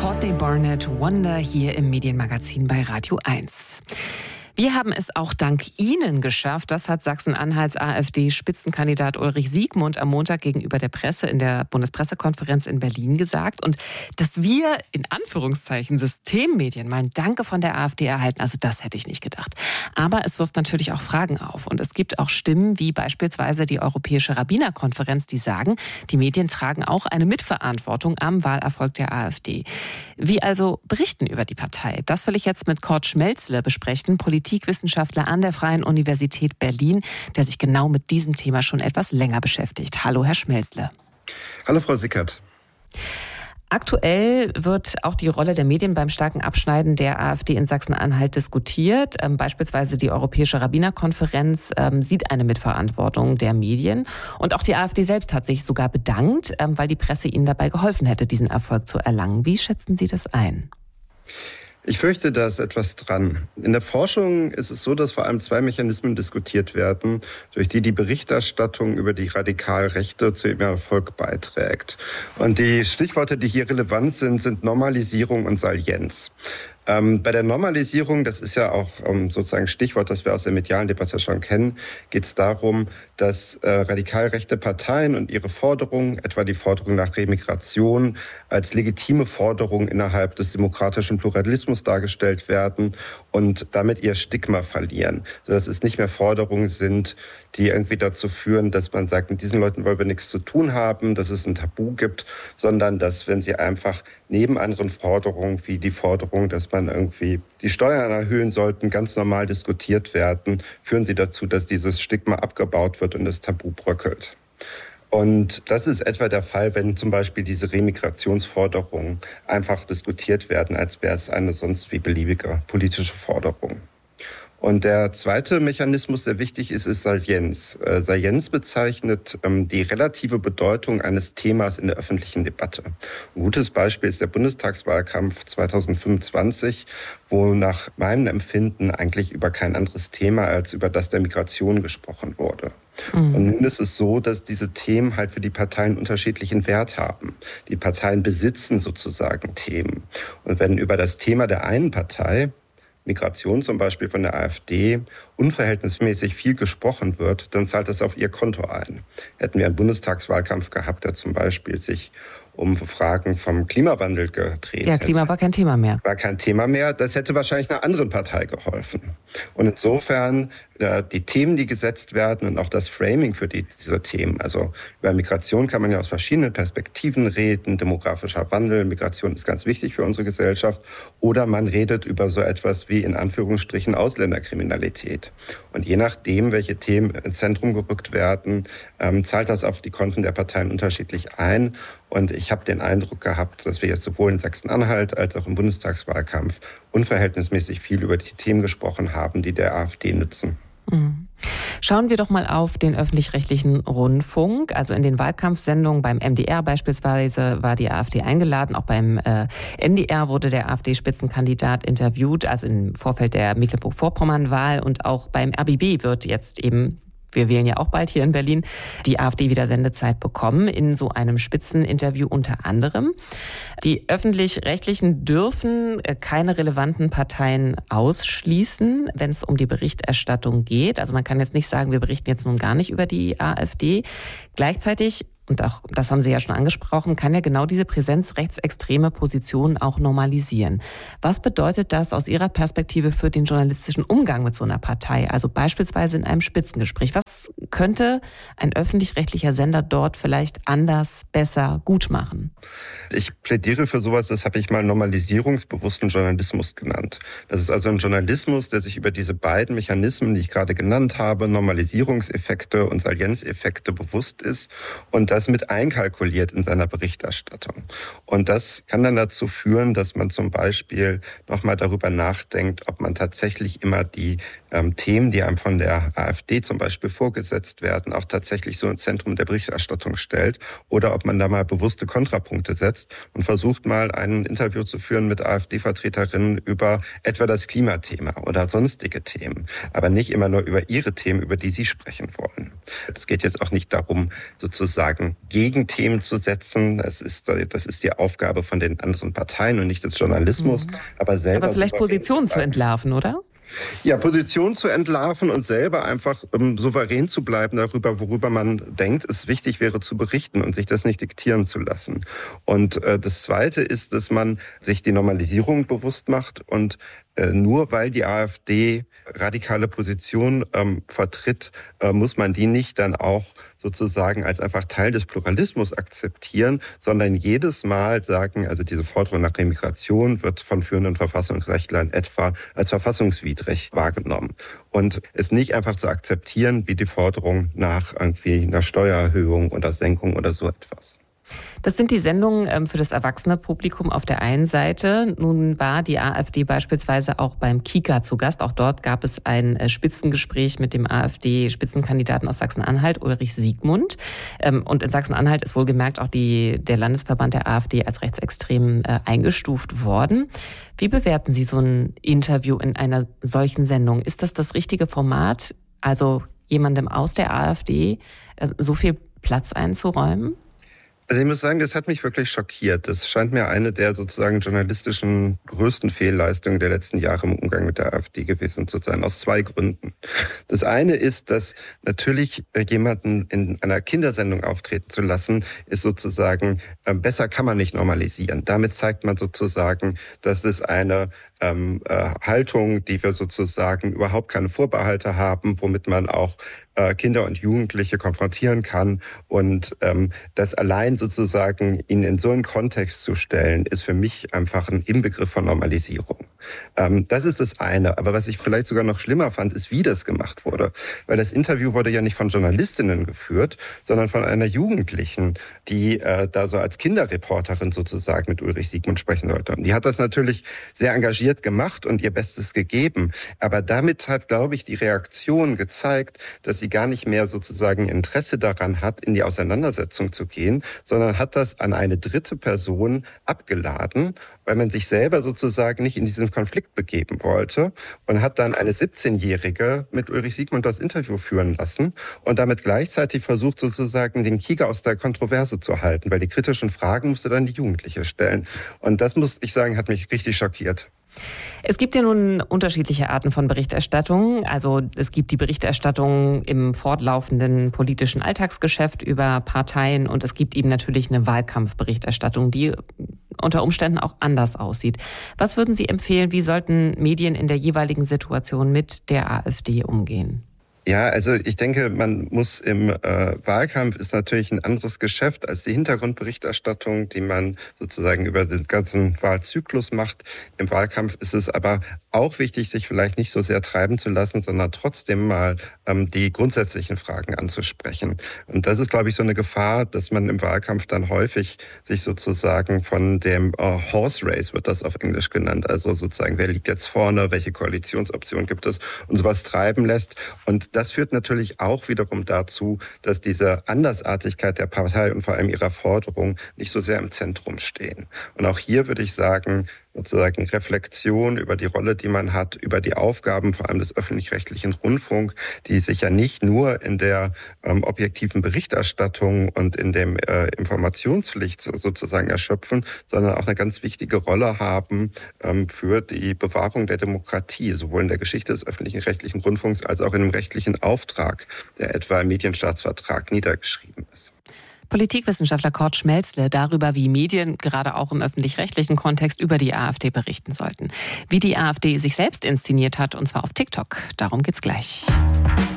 Courtney Barnett, Wonder hier im Medienmagazin bei Radio 1. Wir haben es auch dank Ihnen geschafft. Das hat Sachsen-Anhalts AfD-Spitzenkandidat Ulrich Siegmund am Montag gegenüber der Presse in der Bundespressekonferenz in Berlin gesagt. Und dass wir in Anführungszeichen Systemmedien mal ein Danke von der AfD erhalten, also das hätte ich nicht gedacht. Aber es wirft natürlich auch Fragen auf. Und es gibt auch Stimmen wie beispielsweise die Europäische Rabbinerkonferenz, die sagen, die Medien tragen auch eine Mitverantwortung am Wahlerfolg der AfD. Wie also berichten über die Partei? Das will ich jetzt mit Kurt Schmelzle besprechen, Politikwissenschaftler an der Freien Universität Berlin, der sich genau mit diesem Thema schon etwas länger beschäftigt. Hallo, Herr Schmelzle. Hallo, Frau Sickert. Aktuell wird auch die Rolle der Medien beim starken Abschneiden der AfD in Sachsen-Anhalt diskutiert. Beispielsweise die Europäische Rabbinerkonferenz sieht eine Mitverantwortung der Medien. Und auch die AfD selbst hat sich sogar bedankt, weil die Presse ihnen dabei geholfen hätte, diesen Erfolg zu erlangen. Wie schätzen Sie das ein? Ich fürchte, da ist etwas dran. In der Forschung ist es so, dass vor allem zwei Mechanismen diskutiert werden, durch die die Berichterstattung über die Radikalrechte zu ihrem Erfolg beiträgt. Und die Stichworte, die hier relevant sind, sind Normalisierung und Salienz. Bei der Normalisierung, das ist ja auch sozusagen Stichwort, das wir aus der medialen Debatte schon kennen, geht es darum, dass radikal rechte Parteien und ihre Forderungen, etwa die Forderung nach Remigration, als legitime Forderung innerhalb des demokratischen Pluralismus dargestellt werden und damit ihr Stigma verlieren. Dass es nicht mehr Forderungen sind, die irgendwie dazu führen, dass man sagt, mit diesen Leuten wollen wir nichts zu tun haben, dass es ein Tabu gibt, sondern dass, wenn sie einfach neben anderen Forderungen wie die Forderung, dass man irgendwie die Steuern erhöhen sollten, ganz normal diskutiert werden, führen sie dazu, dass dieses Stigma abgebaut wird und das Tabu bröckelt. Und das ist etwa der Fall, wenn zum Beispiel diese Remigrationsforderungen einfach diskutiert werden, als wäre es eine sonst wie beliebige politische Forderung. Und der zweite Mechanismus, der wichtig ist, ist Salienz. Salienz bezeichnet die relative Bedeutung eines Themas in der öffentlichen Debatte. Ein gutes Beispiel ist der Bundestagswahlkampf 2025, wo nach meinem Empfinden eigentlich über kein anderes Thema als über das der Migration gesprochen wurde. Und nun ist es so, dass diese Themen halt für die Parteien unterschiedlichen Wert haben. Die Parteien besitzen sozusagen Themen. Und wenn über das Thema der einen Partei, Migration zum Beispiel von der AfD, unverhältnismäßig viel gesprochen wird, dann zahlt das auf ihr Konto ein. Hätten wir einen Bundestagswahlkampf gehabt, der zum Beispiel sich um Fragen vom Klimawandel gedreht Ja, Klima war kein Thema mehr. War kein Thema mehr. Das hätte wahrscheinlich einer anderen Partei geholfen. Und insofern die Themen, die gesetzt werden und auch das Framing für diese Themen. Also über Migration kann man ja aus verschiedenen Perspektiven reden. Demografischer Wandel, Migration ist ganz wichtig für unsere Gesellschaft. Oder man redet über so etwas wie in Anführungsstrichen Ausländerkriminalität. Und je nachdem, welche Themen ins Zentrum gerückt werden, zahlt das auf die Konten der Parteien unterschiedlich ein. Und ich habe den Eindruck gehabt, dass wir jetzt sowohl in Sachsen-Anhalt als auch im Bundestagswahlkampf unverhältnismäßig viel über die Themen gesprochen haben, die der AfD nützen. Schauen wir doch mal auf den öffentlich-rechtlichen Rundfunk. Also in den Wahlkampfsendungen beim MDR beispielsweise war die AfD eingeladen. Auch beim NDR wurde der AfD-Spitzenkandidat interviewt, also im Vorfeld der Mecklenburg-Vorpommern-Wahl. Und auch beim RBB wird jetzt eben, wir wählen ja auch bald hier in Berlin, die AfD wieder Sendezeit bekommen, in so einem Spitzeninterview unter anderem. Die Öffentlich-Rechtlichen dürfen keine relevanten Parteien ausschließen, wenn es um die Berichterstattung geht. Also man kann jetzt nicht sagen, wir berichten jetzt nun gar nicht über die AfD. Gleichzeitig, und auch das haben Sie ja schon angesprochen, kann ja genau diese Präsenz rechtsextreme Positionen auch normalisieren. Was bedeutet das aus Ihrer Perspektive für den journalistischen Umgang mit so einer Partei? Also beispielsweise in einem Spitzengespräch. Was könnte ein öffentlich-rechtlicher Sender dort vielleicht anders, besser, gut machen? Ich plädiere für sowas, das habe ich mal normalisierungsbewussten Journalismus genannt. Das ist also ein Journalismus, der sich über diese beiden Mechanismen, die ich gerade genannt habe, Normalisierungseffekte und Salienzeffekte bewusst ist und das mit einkalkuliert in seiner Berichterstattung. Und das kann dann dazu führen, dass man zum Beispiel nochmal darüber nachdenkt, ob man tatsächlich immer die Themen, die einem von der AfD zum Beispiel vorgesetzt werden, auch tatsächlich so ins Zentrum der Berichterstattung stellt oder ob man da mal bewusste Kontrapunkte setzt und versucht mal ein Interview zu führen mit AfD-Vertreterinnen über etwa das Klimathema oder sonstige Themen, aber nicht immer nur über ihre Themen, über die sie sprechen wollen. Es geht jetzt auch nicht darum, sozusagen Gegenthemen zu setzen. Das ist die Aufgabe von den anderen Parteien und nicht des Journalismus. Aber vielleicht Positionen zu entlarven, oder? Ja, Position zu entlarven und selber einfach souverän zu bleiben darüber, worüber man denkt, es wichtig wäre zu berichten und sich das nicht diktieren zu lassen. Und das Zweite ist, dass man sich die Normalisierung bewusst macht und nur weil die AfD radikale Position vertritt, muss man die nicht dann auch sozusagen als einfach Teil des Pluralismus akzeptieren, sondern jedes Mal sagen, also diese Forderung nach Remigration wird von führenden Verfassungsrechtlern etwa als verfassungswidrig wahrgenommen. Und es nicht einfach zu akzeptieren wie die Forderung nach irgendwie einer Steuererhöhung oder Senkung oder so etwas. Das sind die Sendungen für das erwachsene Publikum auf der einen Seite. Nun war die AfD beispielsweise auch beim Kika zu Gast. Auch dort gab es ein Spitzengespräch mit dem AfD-Spitzenkandidaten aus Sachsen-Anhalt, Ulrich Siegmund. Und in Sachsen-Anhalt ist wohlgemerkt auch der Landesverband der AfD als rechtsextrem eingestuft worden. Wie bewerten Sie so ein Interview in einer solchen Sendung? Ist das richtige Format, also jemandem aus der AfD so viel Platz einzuräumen? Also ich muss sagen, das hat mich wirklich schockiert. Das scheint mir eine der sozusagen journalistischen größten Fehlleistungen der letzten Jahre im Umgang mit der AfD gewesen zu sein, aus zwei Gründen. Das eine ist, dass natürlich jemanden in einer Kindersendung auftreten zu lassen, ist sozusagen, besser kann man nicht normalisieren. Damit zeigt man sozusagen, dass es eine Haltung, die wir sozusagen überhaupt keine Vorbehalte haben, womit man auch Kinder und Jugendliche konfrontieren kann. Und das allein sozusagen ihn in so einen Kontext zu stellen, ist für mich einfach ein Inbegriff von Normalisierung. Das ist das eine. Aber was ich vielleicht sogar noch schlimmer fand, ist, wie das gemacht wurde. Weil das Interview wurde ja nicht von Journalistinnen geführt, sondern von einer Jugendlichen, die da so als Kinderreporterin sozusagen mit Ulrich Siegmund sprechen sollte. Und die hat das natürlich sehr engagiert gemacht und ihr Bestes gegeben. Aber damit hat, glaube ich, die Reaktion gezeigt, dass sie gar nicht mehr sozusagen Interesse daran hat, in die Auseinandersetzung zu gehen, sondern hat das an eine dritte Person abgeladen, weil man sich selber sozusagen nicht in diesen Konflikt begeben wollte und hat dann eine 17-Jährige mit Ulrich Siegmund das Interview führen lassen und damit gleichzeitig versucht sozusagen den Kieger aus der Kontroverse zu halten, weil die kritischen Fragen musste dann die Jugendliche stellen. Und das, muss ich sagen, hat mich richtig schockiert. Es gibt ja nun unterschiedliche Arten von Berichterstattung. Also es gibt die Berichterstattung im fortlaufenden politischen Alltagsgeschäft über Parteien und es gibt eben natürlich eine Wahlkampfberichterstattung, die unter Umständen auch anders aussieht. Was würden Sie empfehlen, wie sollten Medien in der jeweiligen Situation mit der AfD umgehen? Ja, also ich denke, man muss im Wahlkampf ist natürlich ein anderes Geschäft als die Hintergrundberichterstattung, die man sozusagen über den ganzen Wahlzyklus macht. Im Wahlkampf ist es aber auch wichtig, sich vielleicht nicht so sehr treiben zu lassen, sondern trotzdem mal die grundsätzlichen Fragen anzusprechen. Und das ist, glaube ich, so eine Gefahr, dass man im Wahlkampf dann häufig sich sozusagen von dem Horse Race, wird das auf Englisch genannt, also sozusagen, wer liegt jetzt vorne, welche Koalitionsoption gibt es und sowas treiben lässt. Und das führt natürlich auch wiederum dazu, dass diese Andersartigkeit der Partei und vor allem ihrer Forderung nicht so sehr im Zentrum stehen. Und auch hier würde ich sagen, sozusagen Reflexion über die Rolle, die man hat, über die Aufgaben vor allem des öffentlich-rechtlichen Rundfunks, die sich ja nicht nur in der objektiven Berichterstattung und in dem Informationspflicht sozusagen erschöpfen, sondern auch eine ganz wichtige Rolle haben für die Bewahrung der Demokratie, sowohl in der Geschichte des öffentlich-rechtlichen Rundfunks als auch in dem rechtlichen Auftrag, der etwa im Medienstaatsvertrag niedergeschrieben ist. Politikwissenschaftler Kurt Schmelzle darüber, wie Medien gerade auch im öffentlich-rechtlichen Kontext über die AfD berichten sollten. Wie die AfD sich selbst inszeniert hat, und zwar auf TikTok. Darum geht's gleich.